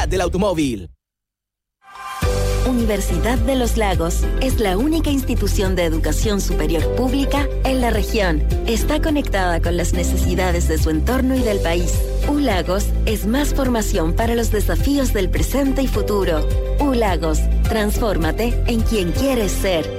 del automóvil. Universidad de los Lagos es la única institución de educación superior pública en la región. Está conectada con las necesidades de su entorno y del país. ULagos es más formación para los desafíos del presente y futuro. ULagos, transfórmate en quien quieres ser.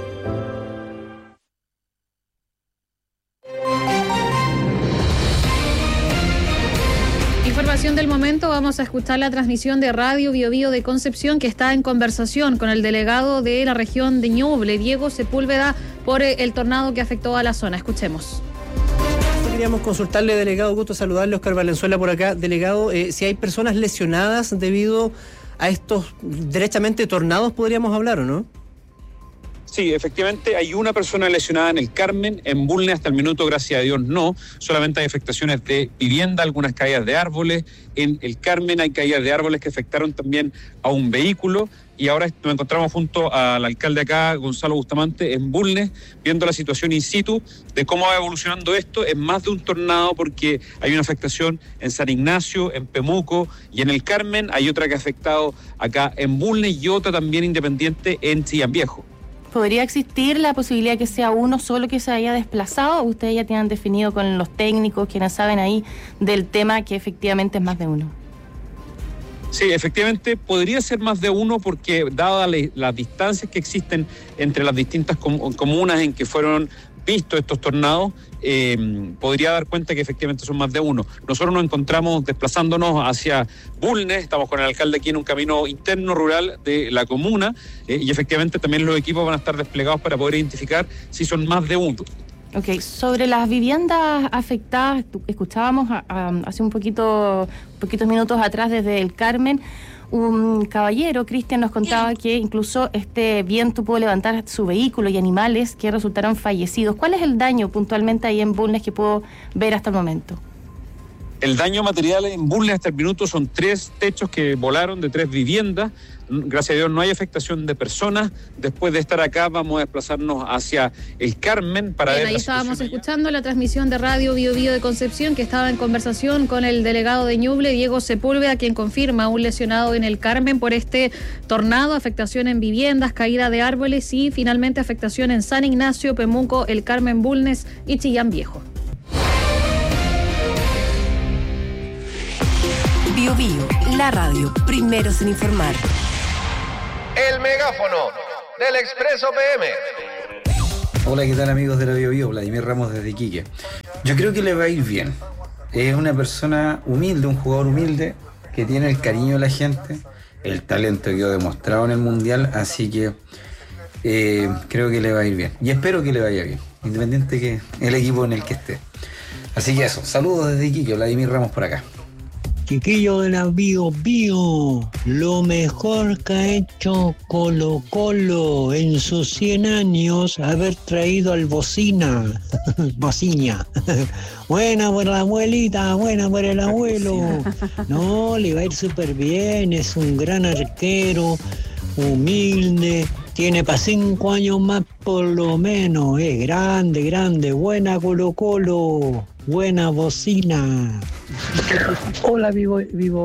Información del momento, vamos a escuchar la transmisión de Radio Biobío de Concepción, que está en conversación con el delegado de la región de Ñuble, Diego Sepúlveda, por el tornado que afectó a la zona. Escuchemos. Queríamos consultarle, delegado, gusto saludarle, Oscar Valenzuela por acá. Delegado, si hay personas lesionadas debido a estos derechamente tornados, podríamos hablar, ¿o no? Sí, efectivamente hay una persona lesionada en el Carmen, en Bulnes hasta el minuto, gracias a Dios, no. Solamente hay afectaciones de vivienda, algunas caídas de árboles. En el Carmen hay caídas de árboles que afectaron también a un vehículo. Y ahora nos encontramos junto al alcalde acá, Gonzalo Bustamante, en Bulnes, viendo la situación in situ de cómo va evolucionando esto. Es más de un tornado porque hay una afectación en San Ignacio, en Pemuco y en el Carmen. Hay otra que ha afectado acá en Bulnes y otra también independiente en Chillán Viejo. ¿Podría existir la posibilidad que sea uno solo que se haya desplazado? ¿Ustedes ya tienen definido con los técnicos, quienes saben ahí del tema, que efectivamente es más de uno? Sí, efectivamente podría ser más de uno porque dadas las distancias que existen entre las distintas comunas en que fueron vistos estos tornados, podría dar cuenta que efectivamente son más de uno. Nosotros nos encontramos desplazándonos hacia Bulnes, estamos con el alcalde aquí en un camino interno rural de la comuna, y efectivamente también los equipos van a estar desplegados para poder identificar si son más de uno. Ok, sobre las viviendas afectadas, escuchábamos hace poquitos minutos atrás desde el Carmen, un caballero, Cristian, nos contaba que incluso este viento pudo levantar su vehículo y animales que resultaron fallecidos. ¿Cuál es el daño puntualmente ahí en Bulnes que puedo ver hasta el momento? El daño material en Bulnes hasta el minuto son 3 techos que volaron de 3 viviendas. Gracias a Dios no hay afectación de personas. Después de estar acá vamos a desplazarnos hacia el Carmen para ver. Ahí estábamos escuchando la transmisión de Radio Biobío de Concepción, que estaba en conversación con el delegado de Ñuble, Diego Sepúlveda, quien confirma un lesionado en el Carmen por este tornado, afectación en viviendas, caída de árboles y finalmente afectación en San Ignacio, Pemuco, el Carmen, Bulnes y Chillán Viejo. Biobío, la radio, primeros en informar. El megáfono del Expreso PM. Hola, ¿qué tal, amigos de la Biobío? Vladimir Ramos desde Iquique. Yo creo que le va a ir bien. Es una persona humilde, un jugador humilde, que tiene el cariño de la gente, el talento que ha demostrado en el Mundial, así que creo que le va a ir bien. Y espero que le vaya bien, independiente que el equipo en el que esté. Así que eso, saludos desde Iquique, Vladimir Ramos por acá. Chiquillo de la Biobío, lo mejor que ha hecho Colo Colo en sus 100 años, haber traído al Bocina, Bociña. Buena por la abuelita, buena por el abuelo. No, le va a ir súper bien, es un gran arquero, humilde, tiene para 5 años más por lo menos, es grande, buena Colo Colo, buena Bocina. Hola, vivo.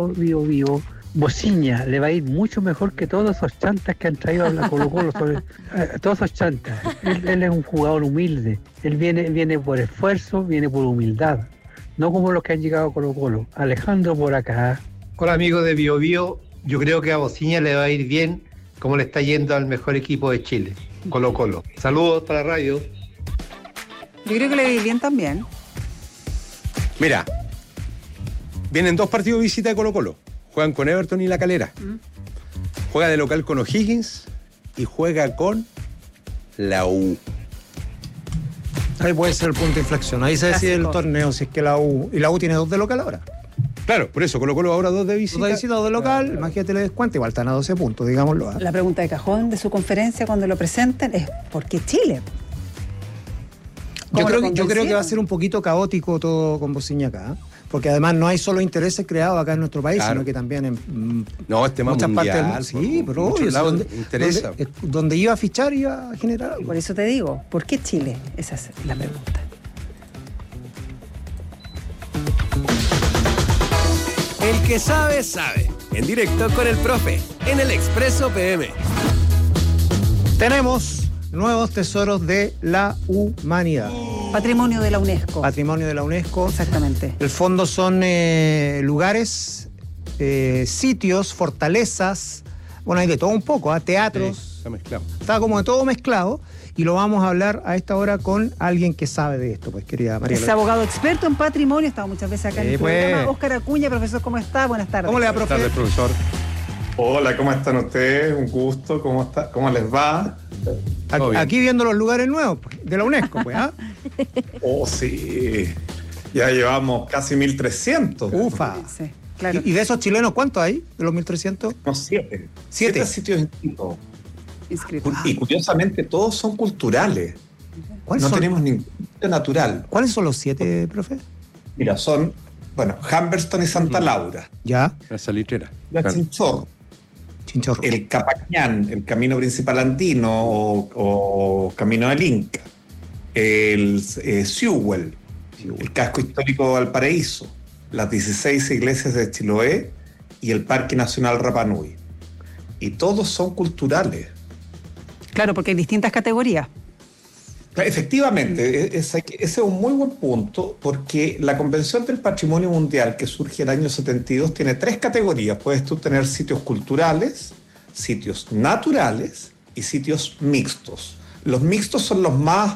Bociña le va a ir mucho mejor que todos esos chantas que han traído a la Colo-Colo. Todos esos chantas. Él es un jugador humilde. Él viene por esfuerzo, viene por humildad. No como los que han llegado a Colo-Colo. Alejandro por acá. Hola, amigos de Biobío. Yo creo que a Bociña le va a ir bien como le está yendo al mejor equipo de Chile, Colo-Colo. Saludos para la radio. Yo creo que le va a ir bien también. Mira, vienen 2 partidos de visita de Colo-Colo. Juegan con Everton y La Calera. Juega de local con O'Higgins y juega con la U. Ahí puede ser el punto de inflexión. Ahí se decide el torneo, si es que la U... Y la U tiene 2 de local ahora. Claro, por eso Colo-Colo ahora 2 de visita. 2 de visita, 2 de local, imagínate le descuento, igual están a 12 puntos, digámoslo. La pregunta de cajón de su conferencia cuando lo presenten es ¿por qué Chile? Yo creo que va a ser un poquito caótico todo con Bociña acá, porque además no hay solo intereses creados acá en nuestro país, sino que también en muchas partes del mundo. Sí, pero obvio, donde iba a fichar iba a generar algo. Por eso te digo, ¿por qué Chile? Esa es la pregunta. El que sabe, sabe. en directo con el profe, en el Expreso PM. Tenemos nuevos tesoros de la humanidad. Patrimonio de la UNESCO. Patrimonio de la UNESCO. Exactamente. El fondo son lugares, sitios, fortalezas, bueno, hay de todo un poco, teatros. Sí, está mezclado. Está como de todo mezclado. Y lo vamos a hablar a esta hora con alguien que sabe de esto, pues, querida María. Es abogado experto en patrimonio, ha estado muchas veces acá en el programa. Óscar Acuña, profesor, ¿cómo está? Buenas tardes. ¿Cómo le va, profe? Buenas tardes, profesor. Hola, ¿cómo están ustedes? Un gusto, ¿cómo les va? Aquí viendo los lugares nuevos de la UNESCO, pues, ¿ah? Oh, sí. Ya llevamos casi 1.300. Ufa. Sí, claro. ¿Y de esos chilenos cuántos hay? ¿De los 1.300? No, 7. 7 sitios inscritos. Y curiosamente todos son culturales. No tenemos ningún sitio natural. ¿Cuáles son los 7, profe? Mira, son, Humberston y Santa Laura. Ya. La Salitrera. La Chinchorro. El Capañán, el camino principal andino o camino del Inca. El Sewell, el casco histórico de Valparaíso. Las 16 iglesias de Chiloé y el Parque Nacional Rapa Nui. Y todos son culturales. Claro, porque hay distintas categorías. Efectivamente, ese es un muy buen punto, porque la Convención del Patrimonio Mundial, que surge en el año 72, tiene 3 categorías. Puedes tú tener sitios culturales, sitios naturales y sitios mixtos. Los mixtos son los más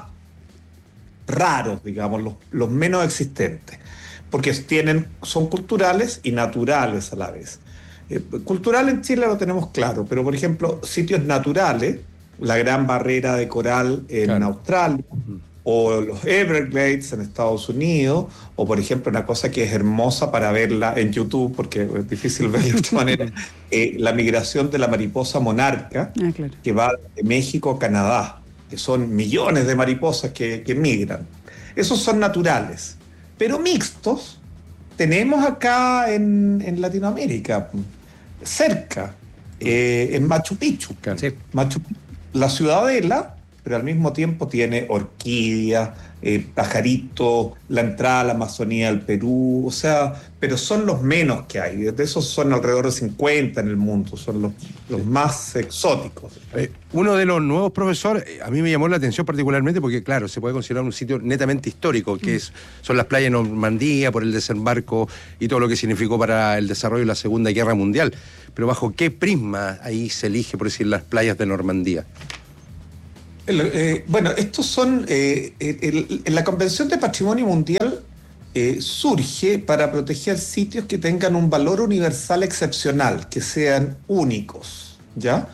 raros, digamos, los menos existentes, porque son culturales y naturales a la vez. Cultural en Chile lo tenemos claro, pero por ejemplo, sitios naturales, la Gran Barrera de Coral en Australia, o los Everglades en Estados Unidos, o por ejemplo una cosa que es hermosa para verla en YouTube, porque es difícil verla de esta manera, la migración de la mariposa monarca, que va de México a Canadá, que son millones de mariposas que migran. Esos son naturales, pero mixtos tenemos acá en Latinoamérica, cerca, en Machu Picchu. Machu Picchu, la ciudadela, pero al mismo tiempo tiene orquídeas, pajaritos, la entrada a la Amazonía del Perú, pero son los menos que hay. De esos son alrededor de 50 en el mundo, son los más exóticos. Uno de los nuevos profesores, a mí me llamó la atención particularmente porque, claro, se puede considerar un sitio netamente histórico, que son las playas de Normandía, por el desembarco y todo lo que significó para el desarrollo de la Segunda Guerra Mundial. Pero ¿bajo qué prisma ahí se elige, por decir, las playas de Normandía? Estos son... en la Convención de Patrimonio Mundial surge para proteger sitios que tengan un valor universal excepcional, que sean únicos, ¿ya?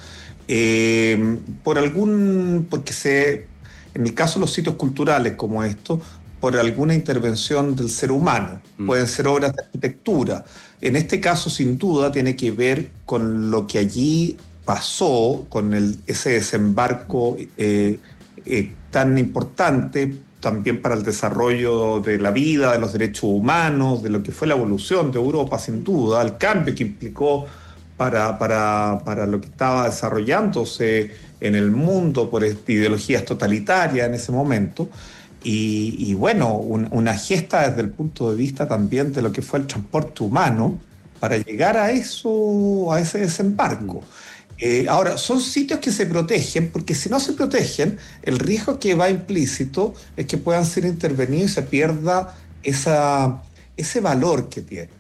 Porque en el caso de los sitios culturales como estos, por alguna intervención del ser humano, pueden ser obras de arquitectura. En este caso, sin duda, tiene que ver con lo que allí pasó, con ese desembarco tan importante también para el desarrollo de la vida, de los derechos humanos, de lo que fue la evolución de Europa, sin duda, el cambio que implicó para lo que estaba desarrollándose en el mundo por ideologías totalitarias en ese momento. Y una gesta desde el punto de vista también de lo que fue el transporte humano para llegar a ese desembarco. Ahora, son sitios que se protegen, porque si no se protegen, el riesgo que va implícito es que puedan ser intervenidos y se pierda ese valor que tienen.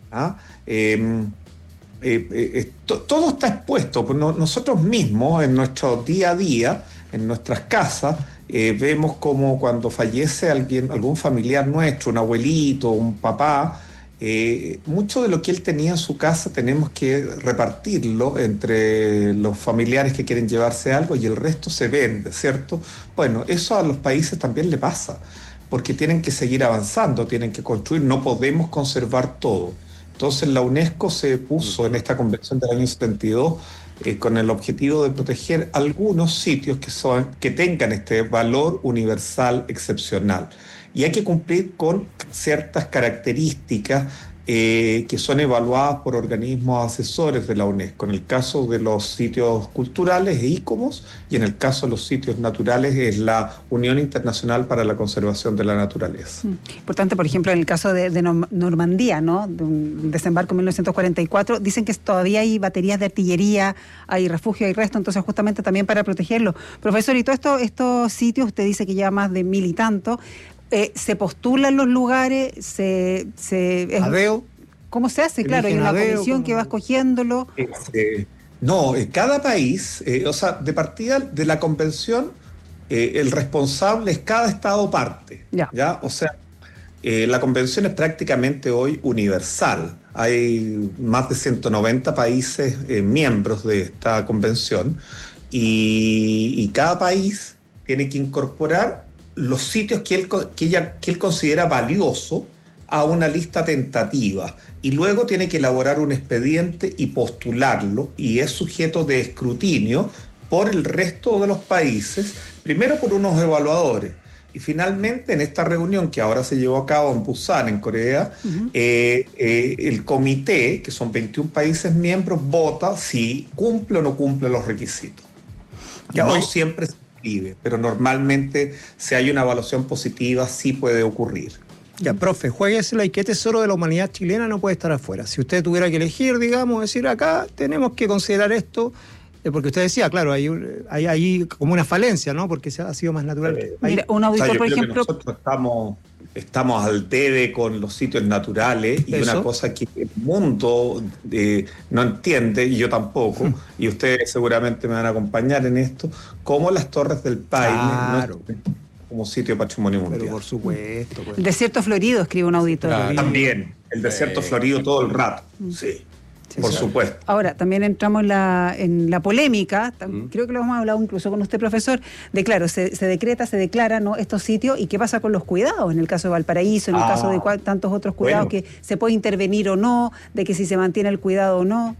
Todo está expuesto. Nosotros mismos, en nuestro día a día, en nuestras casas, vemos como cuando fallece algún familiar nuestro, un abuelito, un papá, mucho de lo que él tenía en su casa tenemos que repartirlo entre los familiares que quieren llevarse algo y el resto se vende, ¿cierto? Bueno, eso a los países también le pasa, porque tienen que seguir avanzando, tienen que construir, no podemos conservar todo. Entonces la UNESCO se puso en esta convención del año 72 con el objetivo de proteger algunos sitios que tengan este valor universal excepcional. Y hay que cumplir con ciertas características que son evaluadas por organismos asesores de la UNESCO. En el caso de los sitios culturales es ICOMOS y en el caso de los sitios naturales es la Unión Internacional para la Conservación de la Naturaleza. Importante, por ejemplo, en el caso de Normandía, ¿no? De un desembarco en 1944, dicen que todavía hay baterías de artillería, hay refugio, hay resto, entonces justamente también para protegerlo. Profesor, y todos estos sitios, usted dice que lleva más de 1.000 y tanto, ¿se postulan los lugares? ¿Adeo? ¿Cómo se hace? Claro, hay una comisión que va escogiéndolo. No, cada país, o sea, de partida de la convención, el responsable es cada estado parte. ¿Ya? O sea, la convención es prácticamente hoy universal. Hay más de 190 países miembros de esta convención y cada país tiene que incorporar los sitios que él considera valioso a una lista tentativa y luego tiene que elaborar un expediente y postularlo y es sujeto de escrutinio por el resto de los países, primero por unos evaluadores y finalmente en esta reunión que ahora se llevó a cabo en Busan, en Corea, el comité, que son 21 países miembros, vota si cumple o no cumple los requisitos. No siempre se pero normalmente si hay una evaluación positiva sí puede ocurrir. Ya, profe, juéguesela y qué tesoro de la humanidad chilena no puede estar afuera. Si usted tuviera que elegir, digamos, decir acá tenemos que considerar esto, porque usted decía, claro, hay como una falencia, ¿no? Porque ha sido más natural. Mira, un auditor, por ejemplo... Nosotros estamos al debe con los sitios naturales y una cosa que el mundo no entiende, y yo tampoco, y ustedes seguramente me van a acompañar en esto, como las Torres del Paine no como sitio patrimonio mundial. Pero por supuesto. El desierto florido, escribe un auditor. También, el desierto florido todo el rato, sí. Por supuesto. Ahora, también entramos en la polémica, creo que lo hemos hablado incluso con usted, profesor, de claro, se declara, ¿no?, estos sitios, y qué pasa con los cuidados, en el caso de Valparaíso, en el caso de tantos otros cuidados, que se puede intervenir o no, de que si se mantiene el cuidado o no.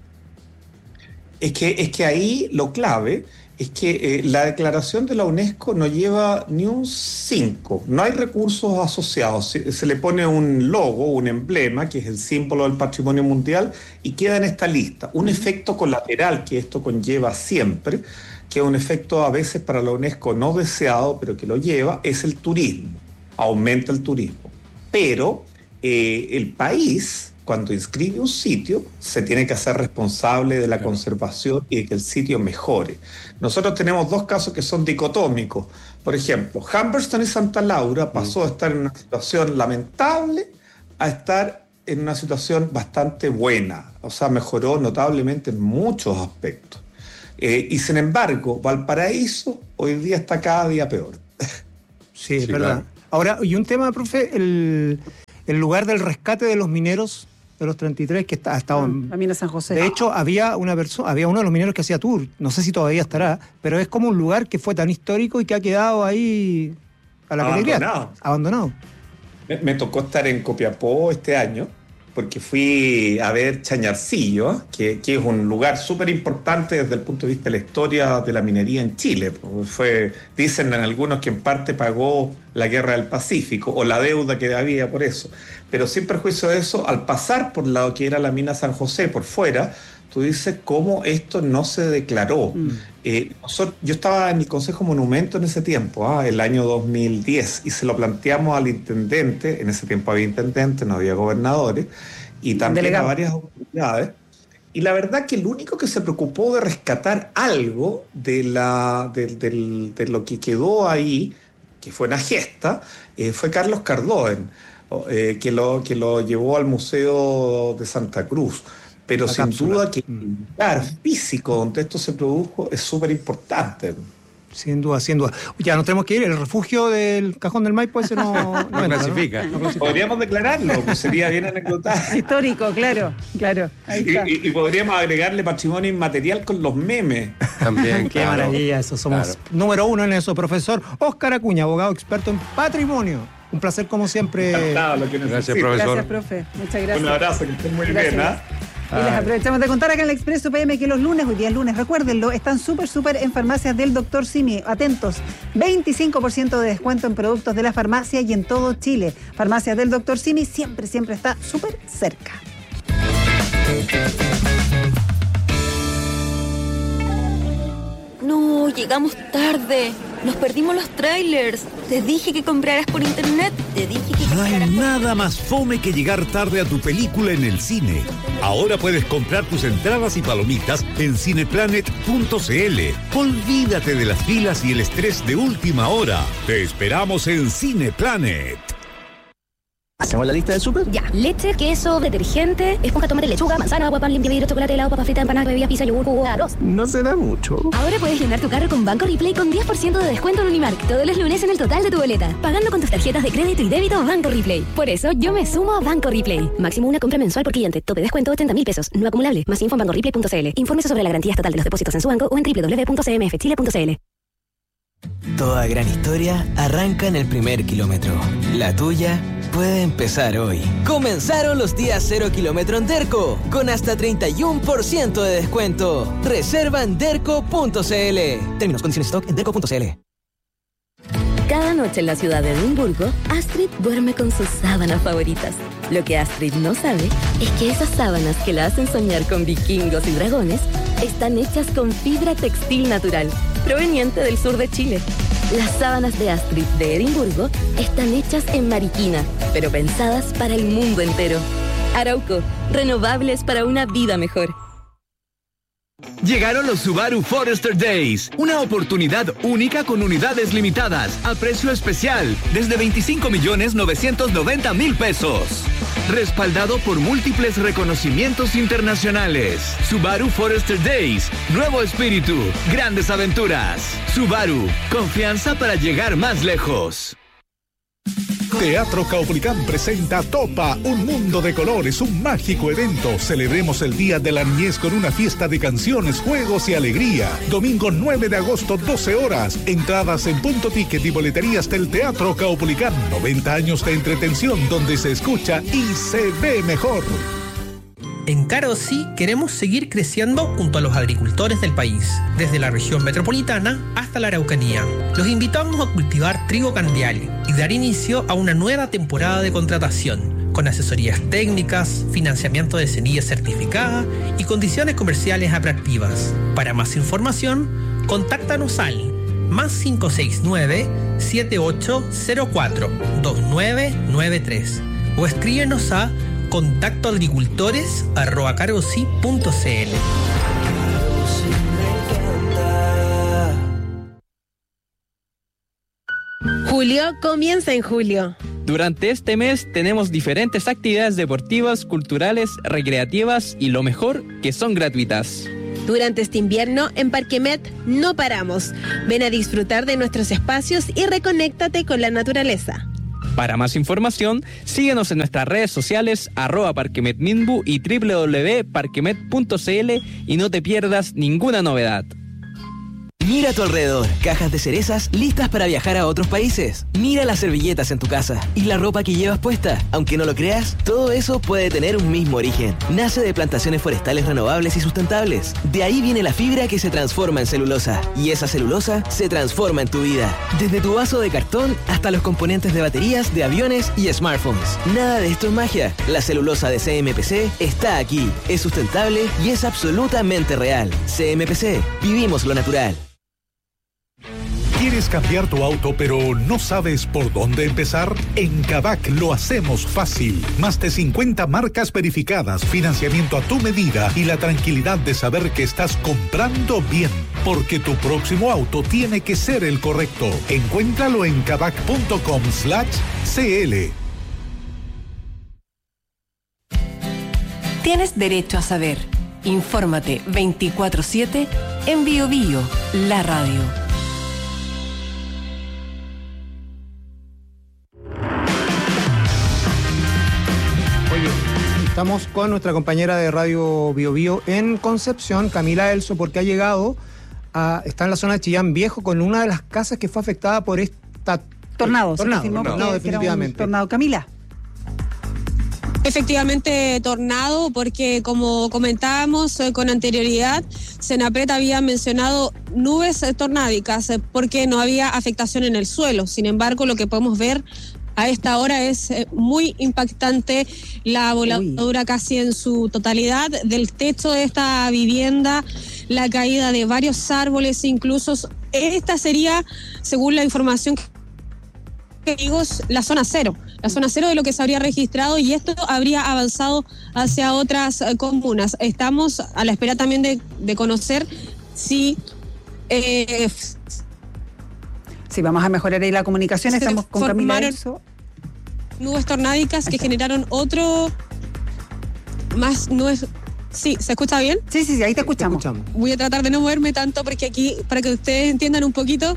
Es que ahí lo clave es que la declaración de la UNESCO no lleva ni un 5, no hay recursos asociados, se le pone un logo, un emblema, que es el símbolo del patrimonio mundial, y queda en esta lista. Un efecto colateral que esto conlleva siempre, que es un efecto a veces para la UNESCO no deseado, pero que lo lleva, es el turismo, aumenta el turismo. Pero el país, cuando inscribe un sitio, se tiene que hacer responsable de la conservación y de que el sitio mejore. Nosotros tenemos dos casos que son dicotómicos. Por ejemplo, Humberston y Santa Laura pasó a estar en una situación lamentable a estar en una situación bastante buena. O sea, mejoró notablemente en muchos aspectos. Y sin embargo, Valparaíso hoy día está cada día peor. Sí, es verdad. Claro. Ahora, y un tema, profe, el lugar del rescate de los mineros de los 33 que ha estado en... La mina San José. De hecho, había uno de los mineros que hacía tour, no sé si todavía estará, pero es como un lugar que fue tan histórico y que ha quedado ahí a la categoría. Abandonado. Me tocó estar en Copiapó este año, porque fui a ver Chañarcillo, que es un lugar súper importante desde el punto de vista de la historia de la minería en Chile. Dicen en algunos que en parte pagó la Guerra del Pacífico, o la deuda que había por eso. Pero sin perjuicio de eso, al pasar por lo que era la mina San José, por fuera, tú dices cómo esto no se declaró. Yo estaba en el Consejo Monumento en ese tiempo, el año 2010, y se lo planteamos al intendente. En ese tiempo había intendentes, no había gobernadores, y también a varias autoridades. Y la verdad que el único que se preocupó de rescatar algo de lo que quedó ahí, que fue una gesta, fue Carlos Cardoen, que lo llevó al Museo de Santa Cruz. Pero sin duda que el lugar físico donde esto se produjo es súper importante. Sin duda, sin duda. Ya nos tenemos que ir. El refugio del Cajón del Maipo ese no clasifica. ¿No? Podríamos declararlo, pues sería bien anecdotario. Histórico, claro. Ahí está. Y podríamos agregarle patrimonio inmaterial con los memes. También, qué maravilla eso. Somos número 1 en eso. Profesor Óscar Acuña, abogado experto en patrimonio. Un placer como siempre. Encantado, lo que gracias, profesor. Gracias, profe. Muchas gracias. Un abrazo, que estén muy bien. Y les aprovechamos de contar acá en el Expreso PM que los lunes, hoy día es lunes, recuérdenlo, están súper en farmacias del Dr. Simi. Atentos, 25% de descuento en productos de la farmacia y en todo Chile. Farmacias del Dr. Simi siempre está súper cerca. No, llegamos tarde. Nos perdimos los trailers. Te dije que compraras por internet. Te dije que No hay nada más fome que llegar tarde a tu película en el cine. Ahora puedes comprar tus entradas y palomitas en cineplanet.cl. Olvídate de las filas y el estrés de última hora. Te esperamos en Cineplanet. ¿Hacemos la lista del súper? Ya. Leche, queso, detergente, esponja, tomate, lechuga, manzana, agua, pan, limpia vidrio, chocolate, helado, papa frita, empanada, bebida, pizza, yogur, jugo, arroz. No será mucho. Ahora puedes llenar tu carro con Banco Replay con 10% de descuento en Unimark todos los lunes en el total de tu boleta, pagando con tus tarjetas de crédito y débito Banco Replay. Por eso yo me sumo a Banco Replay. Máximo una compra mensual por cliente. Tope descuento 80.000 pesos. No acumulable. Más info en bancoreplay.cl. Infórmese sobre la garantía estatal de los depósitos en su banco o en www.cmfchile.cl. Toda gran historia arranca en el primer kilómetro. La tuya puede empezar hoy. Comenzaron los días 0 kilómetro en Derco, con hasta 31% de descuento. Reserva en derco.cl. Términos, condiciones, stock en derco.cl. Cada noche en la ciudad de Edimburgo, Astrid duerme con sus sábanas favoritas. Lo que Astrid no sabe es que esas sábanas que la hacen soñar con vikingos y dragones están hechas con fibra textil natural, proveniente del sur de Chile. Las sábanas de Astrid de Edimburgo están hechas en Mariquina, pero pensadas para el mundo entero. Arauco, renovables para una vida mejor. Llegaron los Subaru Forester Days, una oportunidad única con unidades limitadas, a precio especial, desde 25.990.000 pesos. Respaldado por múltiples reconocimientos internacionales. Subaru Forester Days, nuevo espíritu, grandes aventuras. Subaru, confianza para llegar más lejos. Teatro Caupolicán presenta Topa, un mundo de colores, un mágico evento. Celebremos el Día de la Niñez con una fiesta de canciones, juegos y alegría. Domingo 9 de agosto, 12 horas. Entradas en Punto Ticket y boleterías del Teatro Caupolicán. 90 años de entretención donde se escucha y se ve mejor. En Carosí queremos seguir creciendo junto a los agricultores del país, desde la región metropolitana hasta la Araucanía. Los invitamos a cultivar trigo candial y dar inicio a una nueva temporada de contratación, con asesorías técnicas, financiamiento de semillas certificadas y condiciones comerciales atractivas. Para más información, contáctanos al más 569-7804-2993 o escríbenos a contactoagricultores@carosí.cl. Julio comienza en julio. Durante este mes tenemos diferentes actividades deportivas, culturales, recreativas y lo mejor, que son gratuitas. Durante este invierno, en Parquemet no paramos. Ven a disfrutar de nuestros espacios y reconéctate con la naturaleza. Para más información, síguenos en nuestras redes sociales @parquemetminbu y www.parquemet.cl y no te pierdas ninguna novedad. Mira a tu alrededor, cajas de cerezas listas para viajar a otros países. Mira las servilletas en tu casa y la ropa que llevas puesta. Aunque no lo creas, todo eso puede tener un mismo origen. Nace de plantaciones forestales renovables y sustentables. De ahí viene la fibra que se transforma en celulosa. Y esa celulosa se transforma en tu vida. Desde tu vaso de cartón hasta los componentes de baterías, de aviones y smartphones. Nada de esto es magia. La celulosa de CMPC está aquí. Es sustentable y es absolutamente real. CMPC, vivimos lo natural. ¿Quieres cambiar tu auto pero no sabes por dónde empezar? En Kavak lo hacemos fácil. Más de 50 marcas verificadas, financiamiento a tu medida y la tranquilidad de saber que estás comprando bien. Porque tu próximo auto tiene que ser el correcto. Encuéntralo en kavak.com/cl. Tienes derecho a saber. Infórmate 24/7 en Bio Bio, la radio. Estamos con nuestra compañera de Radio Bio Bio en Concepción, Camila Elso, porque ha llegado está en la zona de Chillán Viejo con una de las casas que fue afectada por esta tornado, definitivamente. Tornado, Camila. Efectivamente, tornado, porque como comentábamos con anterioridad, Senapred había mencionado nubes tornádicas porque no había afectación en el suelo. Sin embargo, lo que podemos ver a esta hora es muy impactante la voladura casi en su totalidad del techo de esta vivienda, la caída de varios árboles incluso. Esta sería, según la información que digo, la zona cero de lo que se habría registrado, y esto habría avanzado hacia otras comunas. Estamos a la espera también de conocer si... Sí, vamos a mejorar ahí la comunicación. Estamos con Camila Elso. Nubes tornádicas que generaron otro... más nubes... Sí, ¿se escucha bien? Sí, ahí te escuchamos. Voy a tratar de no moverme tanto porque aquí, para que ustedes entiendan un poquito...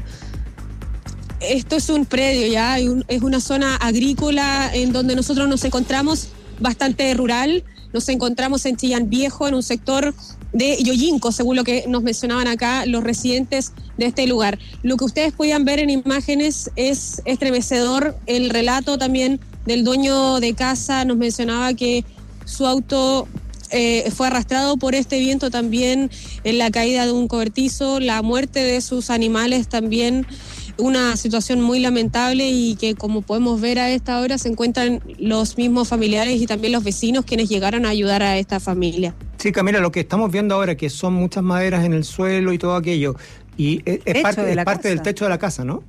Esto es un predio ya, es una zona agrícola en donde nosotros nos encontramos, bastante rural. Nos encontramos en Chillán Viejo, en un sector de Yoyinco, según lo que nos mencionaban acá los residentes de este lugar. Lo que ustedes podían ver en imágenes es estremecedor. El relato también del dueño de casa nos mencionaba que su auto fue arrastrado por este viento también, en la caída de un cobertizo, la muerte de sus animales también. Una situación muy lamentable, y que, como podemos ver a esta hora, se encuentran los mismos familiares y también los vecinos quienes llegaron a ayudar a esta familia. Sí, Camila, lo que estamos viendo ahora, que son muchas maderas en el suelo y todo aquello, y es parte del techo de la casa, ¿no?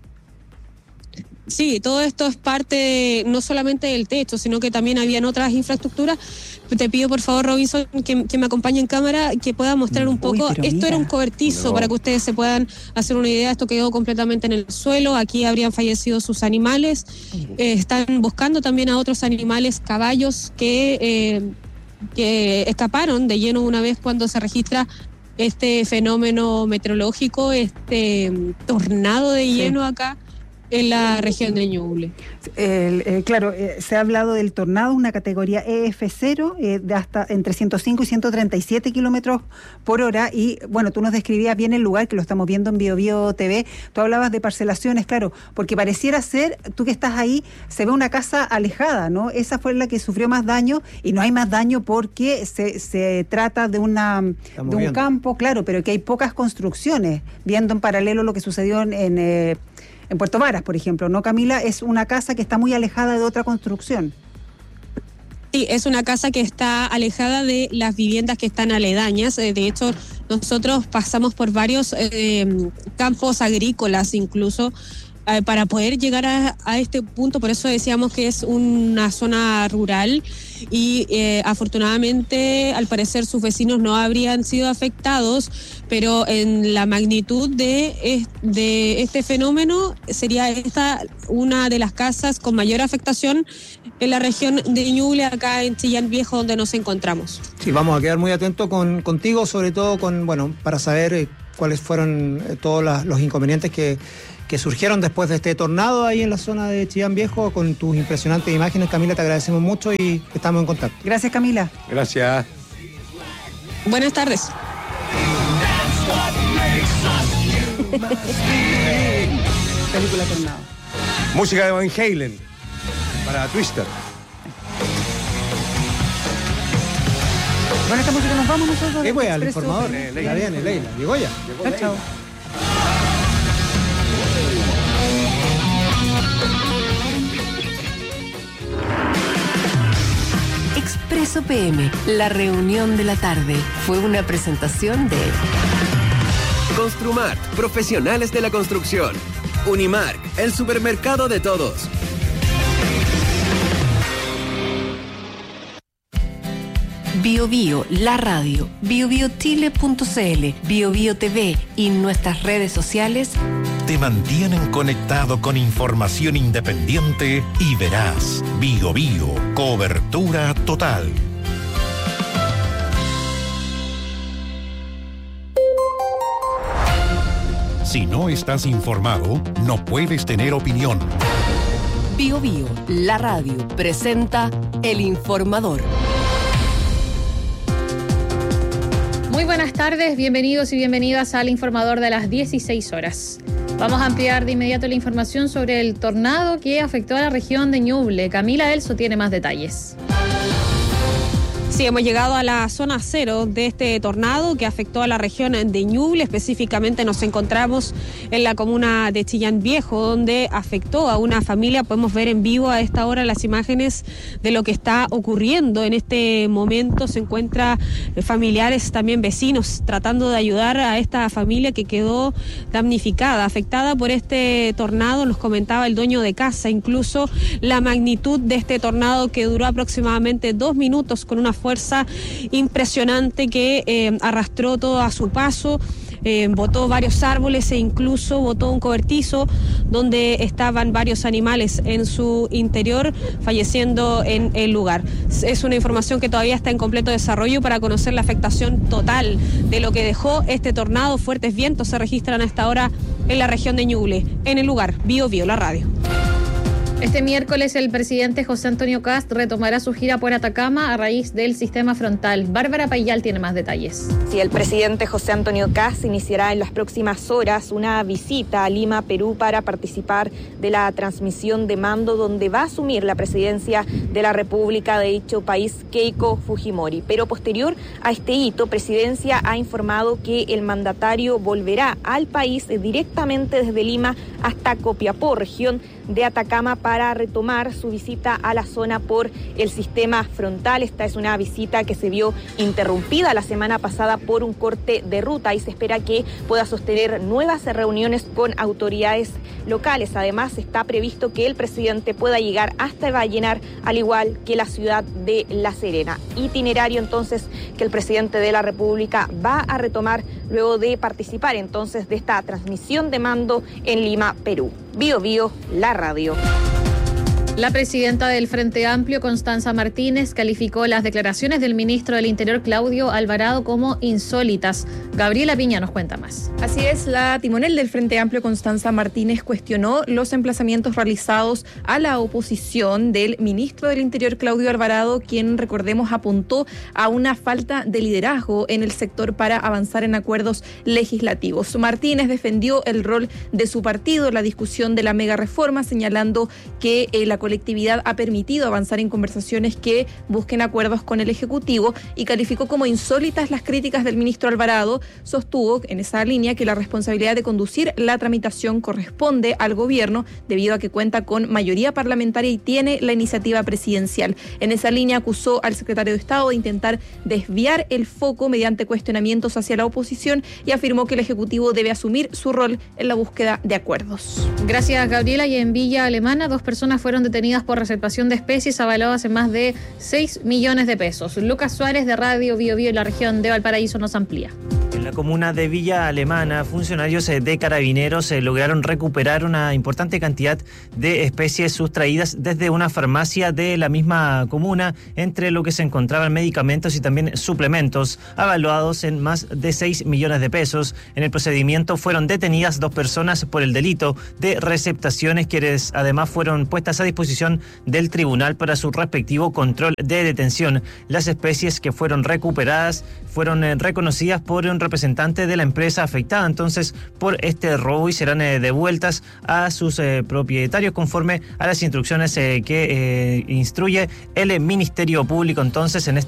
Sí, todo esto es parte no solamente del techo, sino que también habían otras infraestructuras. Te pido, por favor, Robinson, que me acompañe en cámara, que pueda mostrar un poco. Esto era un cobertizo, para que ustedes se puedan hacer una idea. Esto quedó completamente en el suelo. Aquí habrían fallecido sus animales. Están buscando también a otros animales, caballos, que escaparon de lleno una vez cuando se registra este fenómeno meteorológico, este tornado de hielo acá en la región de Ñuble. Claro, se ha hablado del tornado, una categoría EF0 de hasta entre 105 y 137 kilómetros por hora. Y bueno, tú nos describías bien el lugar, que lo estamos viendo en BioBio TV. Tú hablabas de parcelaciones, claro, porque pareciera ser, tú que estás ahí, se ve una casa alejada, ¿no? Esa fue la que sufrió más daño, y no hay más daño porque se trata de un campo, claro, pero que hay pocas construcciones, viendo en paralelo lo que sucedió en Puerto Varas, por ejemplo, ¿no, Camila? Es una casa que está muy alejada de otra construcción. Sí, es una casa que está alejada de las viviendas que están aledañas. De hecho, nosotros pasamos por varios campos agrícolas incluso para poder llegar a este punto. Por eso decíamos que es una zona rural, y afortunadamente, al parecer, sus vecinos no habrían sido afectados, pero en la magnitud de este fenómeno sería esta una de las casas con mayor afectación en la región de Ñuble, acá en Chillán Viejo, donde nos encontramos. Sí, vamos a quedar muy atentos contigo, sobre todo para saber cuáles fueron todos los inconvenientes que surgieron después de este tornado ahí en la zona de Chillán Viejo. Con tus impresionantes imágenes, Camila, te agradecemos mucho y estamos en contacto. Gracias, Camila. Gracias. Buenas tardes. Película Tornado. Música de Van Halen para Twister. Bueno, esta música nos vamos nosotros. Voy al informador. Ya viene, Leila. Llegó ya. Chao. Expreso PM, la reunión de la tarde, fue una presentación de Construmart, profesionales de la construcción. Unimark, el supermercado de todos. BioBio, la radio, biobiochile.cl, BioBio TV y nuestras redes sociales te mantienen conectado con información independiente y veraz. BioBio, cobertura total. Si no estás informado, no puedes tener opinión. BioBio, la radio, presenta El Informador. Muy buenas tardes, bienvenidos y bienvenidas al Informador de las 16 horas. Vamos a ampliar de inmediato la información sobre el tornado que afectó a la región de Ñuble. Camila Elso tiene más detalles. Sí, hemos llegado a la zona cero de este tornado que afectó a la región de Ñuble. Específicamente nos encontramos en la comuna de Chillán Viejo, donde afectó a una familia. Podemos ver en vivo a esta hora las imágenes de lo que está ocurriendo. En este momento se encuentran familiares, también vecinos, tratando de ayudar a esta familia que quedó damnificada, afectada por este tornado. Nos comentaba el dueño de casa incluso la magnitud de este tornado, que duró aproximadamente 2 minutos con una fuerza impresionante que arrastró todo a su paso. Botó varios árboles e incluso botó un cobertizo donde estaban varios animales en su interior, falleciendo en el lugar. Es una información que todavía está en completo desarrollo para conocer la afectación total de lo que dejó este tornado. Fuertes vientos se registran a esta hora en la región de Ñuble. En el lugar, Bio Bio, la radio. Este miércoles el presidente José Antonio Kast retomará su gira por Atacama a raíz del sistema frontal. Bárbara Payal tiene más detalles. Sí, el presidente José Antonio Kast iniciará en las próximas horas una visita a Lima, Perú, para participar de la transmisión de mando, donde va a asumir la presidencia de la República de dicho país Keiko Fujimori. Pero posterior a este hito, Presidencia ha informado que el mandatario volverá al país directamente desde Lima hasta Copiapó, región de Atacama, para retomar su visita a la zona por el sistema frontal. Esta es una visita que se vio interrumpida la semana pasada por un corte de ruta y se espera que pueda sostener nuevas reuniones con autoridades locales. Además, está previsto que el presidente pueda llegar hasta Vallenar, al igual que la ciudad de La Serena. Itinerario entonces que el presidente de la República va a retomar luego de participar entonces de esta transmisión de mando en Lima, Perú. Bio Bio, la radio. La presidenta del Frente Amplio, Constanza Martínez, calificó las declaraciones del ministro del Interior, Claudio Alvarado, como insólitas. Gabriela Piña nos cuenta más. Así es, la timonel del Frente Amplio, Constanza Martínez, cuestionó los emplazamientos realizados a la oposición del ministro del Interior, Claudio Alvarado, quien, recordemos, apuntó a una falta de liderazgo en el sector para avanzar en acuerdos legislativos. Martínez defendió el rol de su partido en la discusión de la mega reforma, señalando que la colectividad ha permitido avanzar en conversaciones que busquen acuerdos con el Ejecutivo, y calificó como insólitas las críticas del ministro Alvarado. Sostuvo en esa línea que la responsabilidad de conducir la tramitación corresponde al gobierno, debido a que cuenta con mayoría parlamentaria y tiene la iniciativa presidencial. En esa línea acusó al secretario de Estado de intentar desviar el foco mediante cuestionamientos hacia la oposición y afirmó que el Ejecutivo debe asumir su rol en la búsqueda de acuerdos. Gracias, Gabriela. Y en Villa Alemana, 2 personas fueron detenidas por reservación de especies avaladas en más de 6 millones de pesos. Lucas Suárez, de Radio Bio Bio en la región de Valparaíso, nos amplía. En la comuna de Villa Alemana, funcionarios de Carabineros lograron recuperar una importante cantidad de especies sustraídas desde una farmacia de la misma comuna, entre lo que se encontraban medicamentos y también suplementos, avaluados en más de 6 millones de pesos. En el procedimiento fueron detenidas 2 personas por el delito de receptaciones, quienes además fueron puestas a disposición del tribunal para su respectivo control de detención. Las especies que fueron recuperadas fueron reconocidas por un representante de la empresa afectada entonces por este robo y serán devueltas a sus propietarios conforme a las instrucciones que instruye el Ministerio Público entonces en este